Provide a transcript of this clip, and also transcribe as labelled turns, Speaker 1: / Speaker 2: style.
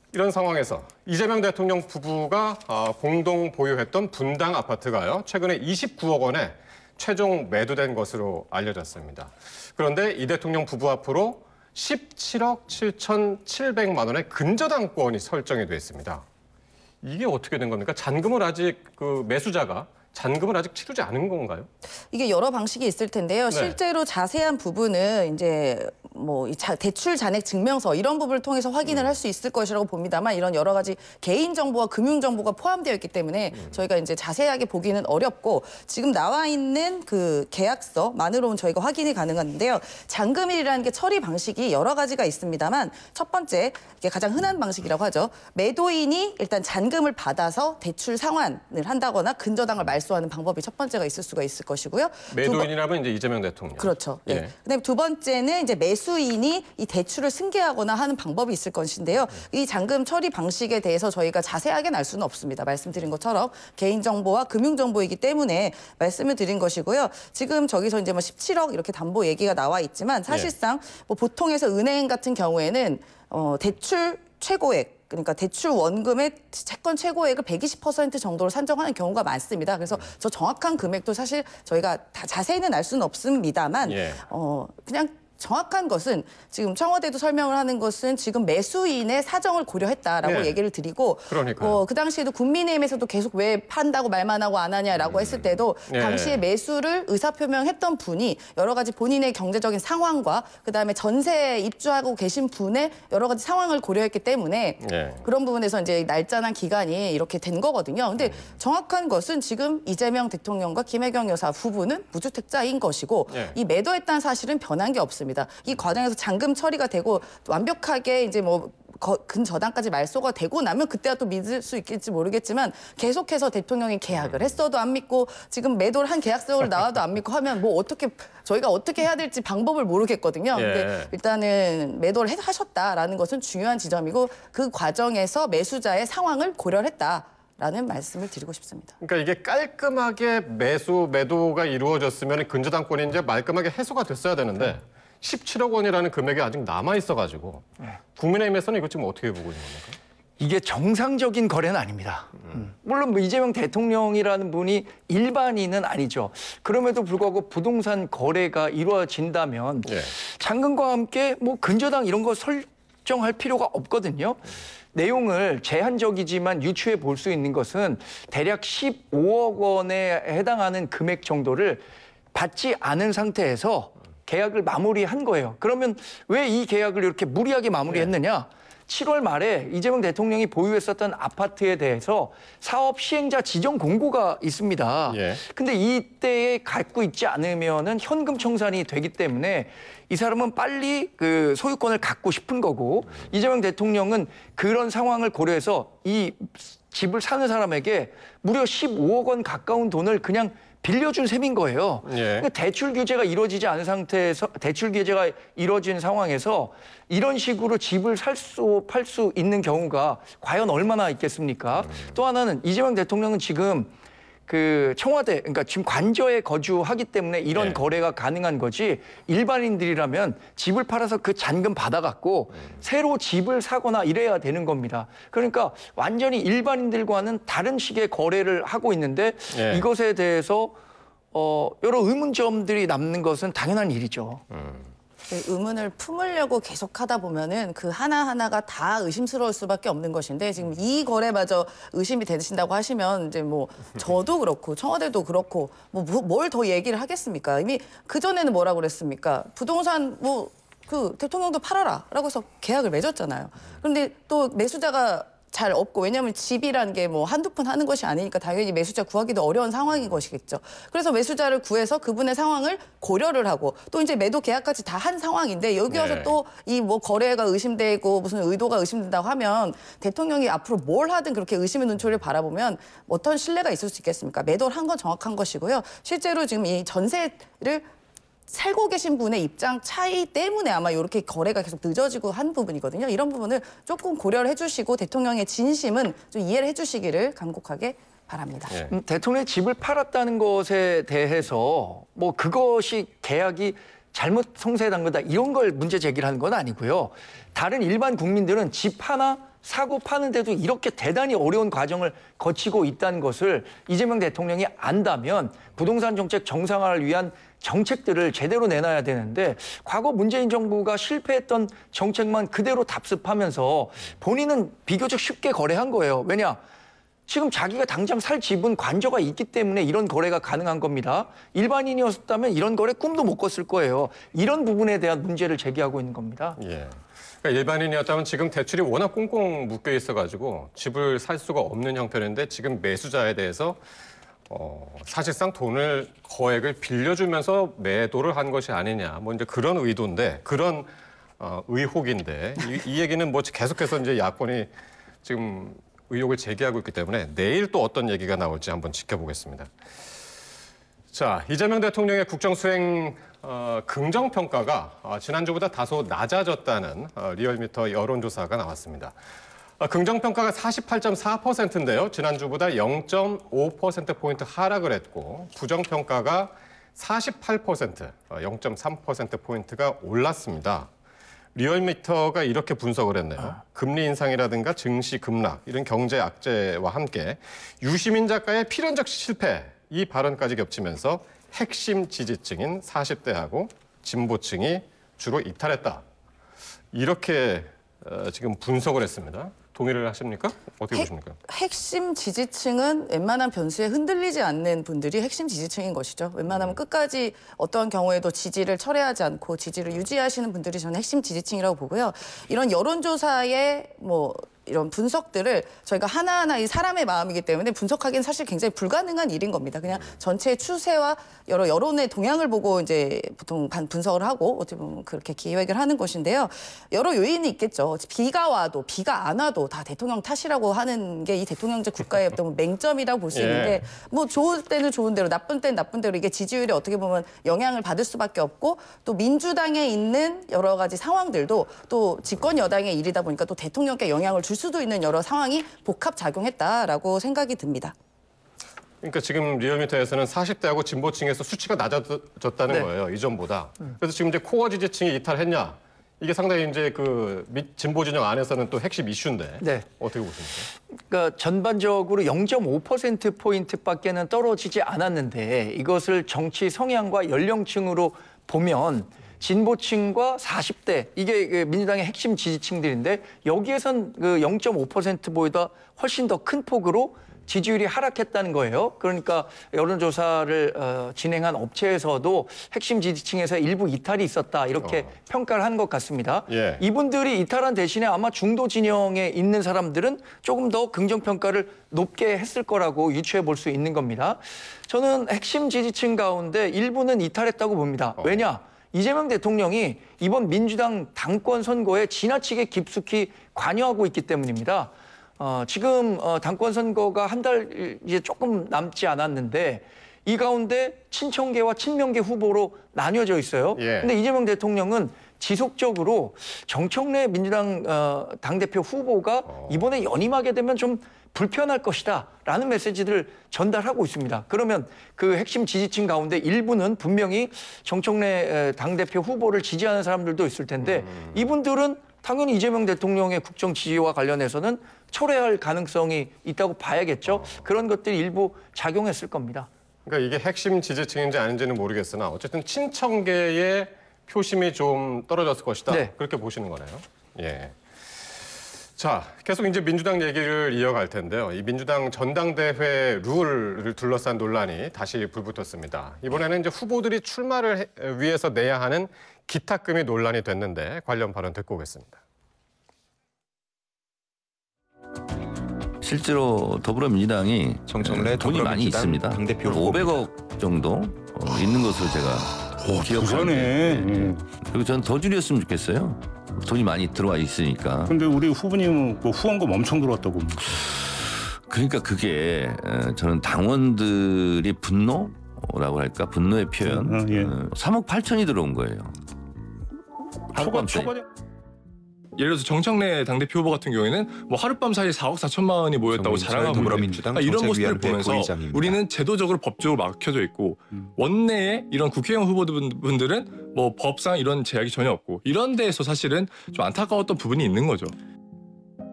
Speaker 1: 이런 상황에서 이재명 대통령 부부가 공동 보유했던 분당 아파트가요, 최근에 29억 원에 최종 매도된 것으로 알려졌습니다. 그런데 이 대통령 부부 앞으로 17억 7,700만 원의 근저당권이 설정이 됐습니다. 이게 어떻게 된 겁니까? 잔금을 아직 매수자가 잔금을 아직 치르지 않은 건가요?
Speaker 2: 이게 여러 방식이 있을 텐데요.
Speaker 1: 네.
Speaker 2: 실제로 자세한 부분은 이제 뭐 대출 잔액 증명서 이런 부분을 통해서 확인을 할 수 있을 것이라고 봅니다만, 이런 여러 가지 개인 정보와 금융 정보가 포함되어 있기 때문에 저희가 이제 자세하게 보기는 어렵고, 지금 나와 있는 그 계약서만으로는 저희가 확인이 가능한데요. 잔금일이라는 게 처리 방식이 여러 가지가 있습니다만, 첫 번째, 이게 가장 흔한 방식이라고 하죠. 매도인이 일단 잔금을 받아서 대출 상환을 한다거나 근저당을 말소하는 방법이 첫 번째가 있을 수가 있을 것이고요.
Speaker 1: 매도인이라면 이제 이재명 대통령.
Speaker 2: 그렇죠. 네.
Speaker 1: 예.
Speaker 2: 그다음에 두 번째는 이제 매수인이 이 대출을 승계하거나 하는 방법이 있을 것인데요. 이 잔금 처리 방식에 대해서 저희가 자세하게는 알 수는 없습니다. 말씀드린 것처럼 개인정보와 금융정보이기 때문에 말씀을 드린 것이고요. 지금 저기서 이제 뭐 17억 이렇게 담보 얘기가 나와 있지만, 사실상 뭐 보통에서 은행 같은 경우에는 대출 최고액, 그러니까 대출 원금의 채권 최고액을 120% 정도로 산정하는 경우가 많습니다. 그래서 저 정확한 금액도 사실 저희가 다 자세히는 알 수는 없습니다만, 그냥 정확한 것은 지금 청와대도 설명을 하는 것은 지금 매수인의 사정을 고려했다라고 얘기를 드리고, 그 당시에도 국민의힘에서도 계속 왜 판다고 말만 하고 안 하냐라고 했을 때도 당시에 매수를 의사표명했던 분이 여러 가지 본인의 경제적인 상황과 그다음에 전세에 입주하고 계신 분의 여러 가지 상황을 고려했기 때문에 그런 부분에서 이제 날짜나 기간이 이렇게 된 거거든요. 근데 정확한 것은 지금 이재명 대통령과 김혜경 여사 부부는 무주택자인 것이고, 이 매도했다는 사실은 변한 게 없습니다. 이 과정에서 잔금 처리가 되고 완벽하게 이제 뭐 근저당까지 말소가 되고 나면 그때야 또 믿을 수 있겠지 모르겠지만, 계속해서 대통령이 계약을 했어도 안 믿고 지금 매도를 한 계약서를 나와도 안 믿고 하면 뭐 저희가 어떻게 해야 될지 방법을 모르겠거든요. 근데 일단은 매도를 하셨다라는 것은 중요한 지점이고, 그 과정에서 매수자의 상황을 고려를 했다. 라는 말씀을 드리고 싶습니다.
Speaker 1: 그러니까 이게 깔끔하게 매도가 이루어졌으면 근저당권이 이제 말끔하게 해소가 됐어야 되는데 17억 원이라는 금액이 아직 남아 있어가지고 국민의힘에서는 이거 지금 어떻게 보고 있는 겁니까?
Speaker 3: 이게 정상적인 거래는 아닙니다. 물론 뭐 이재명 대통령이라는 분이 일반인은 아니죠. 그럼에도 불구하고 부동산 거래가 이루어진다면 잔금과 함께 뭐 근저당 이런 거 설정할 필요가 없거든요. 내용을 제한적이지만 유추해 볼 수 있는 것은 대략 15억 원에 해당하는 금액 정도를 받지 않은 상태에서 계약을 마무리한 거예요. 그러면 왜 이 계약을 이렇게 무리하게 마무리했느냐? 7월 말에 이재명 대통령이 보유했었던 아파트에 대해서 사업 시행자 지정 공고가 있습니다. 근데 이때에 갖고 있지 않으면은 현금 청산이 되기 때문에 이 사람은 빨리 그 소유권을 갖고 싶은 거고, 이재명 대통령은 그런 상황을 고려해서 이 집을 사는 사람에게 무려 15억 원 가까운 돈을 그냥 빌려준 셈인 거예요. 그러니까 대출 규제가 이루어지지 않은 상태에서, 대출 규제가 이루어진 상황에서 이런 식으로 집을 팔 수 있는 경우가 과연 얼마나 있겠습니까? 또 하나는 이재명 대통령은 지금 그 청와대, 그러니까 지금 관저에 거주하기 때문에 이런 거래가 가능한 거지, 일반인들이라면 집을 팔아서 그 잔금 받아갖고 새로 집을 사거나 이래야 되는 겁니다. 그러니까 완전히 일반인들과는 다른 식의 거래를 하고 있는데 이것에 대해서 여러 의문점들이 남는 것은 당연한 일이죠.
Speaker 2: 의문을 품으려고 계속 하다 보면은 그 하나하나가 다 의심스러울 수밖에 없는 것인데, 지금 이 거래마저 의심이 되신다고 하시면 이제 뭐 저도 그렇고 청와대도 그렇고 뭐 뭘 더 얘기를 하겠습니까? 이미 그전에는 뭐라고 그랬습니까? 부동산 그 대통령도 팔아라라고 해서 계약을 맺었잖아요. 그런데 또 매수자가 잘 없고, 왜냐하면 집이라는 게 뭐 한두 푼 하는 것이 아니니까 당연히 매수자 구하기도 어려운 상황인 것이겠죠. 그래서 매수자를 구해서 그분의 상황을 고려를 하고, 또 이제 매도 계약까지 다 한 상황인데 여기 와서 또 이 뭐 거래가 의심되고 무슨 의도가 의심된다고 하면 대통령이 앞으로 뭘 하든 그렇게 의심의 눈초리를 바라보면 어떤 신뢰가 있을 수 있겠습니까? 매도를 한 건 정확한 것이고요. 실제로 지금 이 전세를 살고 계신 분의 입장 차이 때문에 아마 이렇게 거래가 계속 늦어지고 한 부분이거든요. 이런 부분을 조금 고려를 해주시고 대통령의 진심은 좀 이해를 해주시기를 간곡하게 바랍니다.
Speaker 3: 대통령이 집을 팔았다는 것에 대해서 뭐 그것이 계약이 잘못 성사에 단 거다 이런 걸 문제 제기를 하는 건 아니고요. 다른 일반 국민들은 집 하나 사고 파는데도 이렇게 대단히 어려운 과정을 거치고 있다는 것을 이재명 대통령이 안다면 부동산 정책 정상화를 위한 정책들을 제대로 내놔야 되는데 과거 문재인 정부가 실패했던 정책만 그대로 답습하면서 본인은 비교적 쉽게 거래한 거예요. 왜냐? 지금 자기가 당장 살 집은 관저가 있기 때문에 이런 거래가 가능한 겁니다. 일반인이었다면 이런 거래 꿈도 못 꿨을 거예요. 이런 부분에 대한 문제를 제기하고 있는 겁니다.
Speaker 1: 예. 그러니까 일반인이었다면 지금 대출이 워낙 꽁꽁 묶여 있어가지고 집을 살 수가 없는 형편인데 지금 매수자에 대해서 사실상 돈을 거액을 빌려주면서 매도를 한 것이 아니냐. 뭐 이제 그런 의도인데 그런 의혹인데 이 얘기는 뭐 계속해서 이제 야권이 지금 의혹을 제기하고 있기 때문에 내일 또 어떤 얘기가 나올지 한번 지켜보겠습니다. 자, 이재명 대통령의 국정수행 긍정평가가 지난주보다 다소 낮아졌다는 리얼미터 여론조사가 나왔습니다. 긍정평가가 48.4%인데요. 지난주보다 0.5%포인트 하락을 했고 부정평가가 48%, 0.3%포인트가 올랐습니다. 리얼미터가 이렇게 분석을 했네요. 금리 인상이라든가 증시 급락, 이런 경제 악재와 함께 유시민 작가의 필연적 실패, 이 발언까지 겹치면서 핵심 지지층인 40대하고 진보층이 주로 이탈했다. 이렇게 지금 분석을 했습니다. 동의를 하십니까? 어떻게 보십니까?
Speaker 2: 핵심 지지층은 웬만한 변수에 흔들리지 않는 분들이 핵심 지지층인 것이죠. 웬만하면 끝까지 어떠한 경우에도 지지를 철회하지 않고 지지를 유지하시는 분들이 저는 핵심 지지층이라고 보고요. 이런 여론조사의 이런 분석들을 저희가 하나하나 이 사람의 마음이기 때문에 분석하기는 사실 굉장히 불가능한 일인 겁니다. 그냥 전체의 추세와 여러 여론의 동향을 보고 이제 보통 분석을 하고 어떻게 보면 그렇게 기획을 하는 것인데요. 여러 요인이 있겠죠. 비가 와도 비가 안 와도 다 대통령 탓이라고 하는 게 이 대통령제 국가의 어떤 맹점이라고 볼 수 있는데 뭐 좋을 때는 좋은 대로 나쁜 때는 나쁜 대로 이게 지지율에 어떻게 보면 영향을 받을 수밖에 없고 또 민주당에 있는 여러 가지 상황들도 또 집권 여당의 일이다 보니까 또 대통령께 영향을 줄 수도 있는 여러 상황이 복합작용했다라고 생각이 듭니다.
Speaker 1: 그러니까 지금 리얼미터에서는 40대하고 진보층에서 수치가 낮아졌다는 거예요. 이전보다. 그래서 지금 이제 코어 지지층이 이탈했냐. 이게 상당히 이제 그 진보 진영 안에서는 또 핵심 이슈인데 어떻게 보십니까?
Speaker 3: 그러니까 전반적으로 0.5%포인트밖에는 떨어지지 않았는데 이것을 정치 성향과 연령층으로 보면 진보층과 40대 이게 민주당의 핵심 지지층들인데 여기에선 그 0.5%보다 훨씬 더 큰 폭으로 지지율이 하락했다는 거예요. 그러니까 여론조사를 진행한 업체에서도 핵심 지지층에서 일부 이탈이 있었다 이렇게 평가를 한 것 같습니다. 이분들이 이탈한 대신에 아마 중도 진영에 있는 사람들은 조금 더 긍정평가를 높게 했을 거라고 유추해 볼 수 있는 겁니다. 저는 핵심 지지층 가운데 일부는 이탈했다고 봅니다. 왜냐? 이재명 대통령이 이번 민주당 당권 선거에 지나치게 깊숙이 관여하고 있기 때문입니다. 지금 당권 선거가 한 달 이제 조금 남지 않았는데 이 가운데 친청계와 친명계 후보로 나뉘어져 있어요. 근데 이재명 대통령은 지속적으로 정청래 민주당 당대표 후보가 이번에 연임하게 되면 좀 불편할 것이다 라는 메시지를 전달하고 있습니다. 그러면 그 핵심 지지층 가운데 일부는 분명히 정청래 당대표 후보를 지지하는 사람들도 있을 텐데 이분들은 당연히 이재명 대통령의 국정 지지와 관련해서는 철회할 가능성이 있다고 봐야겠죠. 그런 것들이 일부 작용했을 겁니다.
Speaker 1: 그러니까 이게 핵심 지지층인지 아닌지는 모르겠으나 어쨌든 친청계의 표심이 좀 떨어졌을 것이다. 그렇게 보시는 거네요. 예. 자, 계속 이제 민주당 얘기를 이어갈 텐데요. 이 민주당 전당대회 룰을 둘러싼 논란이 다시 불붙었습니다. 이번에는 이제 후보들이 출마를 위해서 내야 하는 기탁금이 논란이 됐는데 관련 발언 듣고 오겠습니다.
Speaker 4: 실제로 더불어민주당이
Speaker 5: 정청래
Speaker 4: 돈이 많이 있습니다.
Speaker 5: 당대표
Speaker 4: 500억 정도 있는 것으로 제가 기억하는데 그리고 저는 더 줄였으면 좋겠어요. 돈이 많이 들어와 있으니까.
Speaker 6: 근데 우리 후보님은 뭐 후원금 엄청 들어왔다고.
Speaker 4: 그러니까 그게 저는 당원들이 분노라고 할까? 분노의 표현. 3억 8천이 들어온 거예요.
Speaker 6: 초과냐?
Speaker 7: 예를 들어서 정청래 당대표 후보 같은 경우에는 뭐 하룻밤 사이에 4억 4천만 원이 모였다고 자랑하고
Speaker 5: 더불어민주당
Speaker 7: 이런 모습들을 보면서
Speaker 5: 고위장입니다.
Speaker 7: 우리는 제도적으로 법적으로 막혀져 있고 원내에 이런 국회의원 후보들은 뭐 법상 이런 제약이 전혀 없고 이런 데에서 사실은 좀 안타까웠던 부분이 있는 거죠.